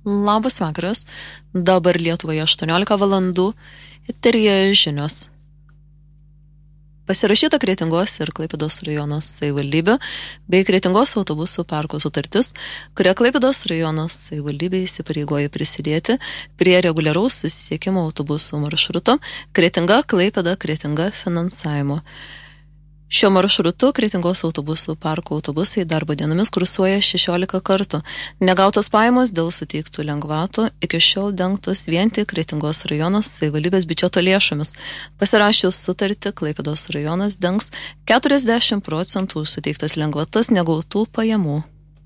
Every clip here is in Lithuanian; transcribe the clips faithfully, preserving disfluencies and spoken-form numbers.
Labas vakaras, dabar Lietuvoje aštuoniolika valandų, eteryje žinios. Pasirašyta Kretingos ir Klaipėdos rajono savivaldybių bei Kretingos autobusų parko sutartis, kuria Klaipėdos rajono savivaldybė įsipareigoja prisidėti prie reguliaraus susisiekimo autobusų maršruto Kretinga Klaipėda Kretinga finansavimo. Šiuo maršrutu Kretingos autobusų parko autobusai darbo dienomis kursuoja šešiolika kartų. Negautos pajamos dėl suteiktų lengvatų iki šiol dengtos vien tik Kretingos rajonos savivaldybės biudžeto lėšomis. Pasirašius sutartį, Klaipėdos rajonas dengs keturiasdešimt procentų suteiktas lengvatas negautų pajamų.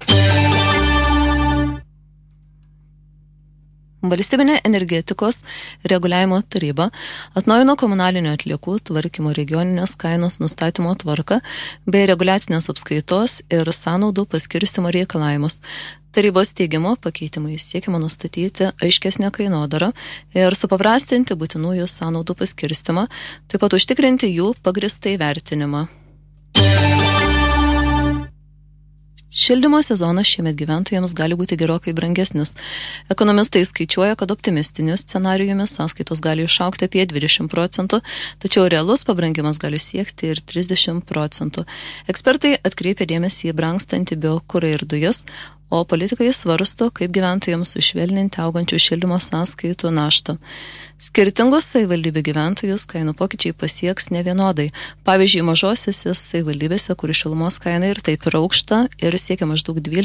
Valstybinė energetikos reguliavimo taryba atnaujino komunalinių atliekų tvarkymo regioninės kainos nustatymo tvarką bei reguliacinės apskaitos ir sąnaudų paskirstymo reikalavimus. Tarybos teigimu pakeitimai siekiama nustatyti aiškesnę kainodarą ir supaprastinti būtinųjų sąnaudų paskirstymą, taip pat užtikrinti jų pagrįstą įvertinimą. Šildymo sezonas šiemet gyventojams gali būti gerokai brangesnis. Ekonomistai skaičiuoja, kad optimistiniu scenarijumi sąskaitos gali išaugti apie dvidešimt procentų, tačiau realus pabrangimas gali siekti ir trisdešimt procentų. Ekspertai atkreipia dėmesį į brangstantį biokurą ir dujas, o politikai svarsto, kaip gyventojams sušvelninti augančių šildymo sąskaitų naštą. Skirtingus savivaldybių gyventojus kainų pokyčiai pasieks nevienodai. Pavyzdžiui, mažosiose savivaldybėse, kur šilumos kaina ir taip yra aukšta ir siekia maždaug dvylika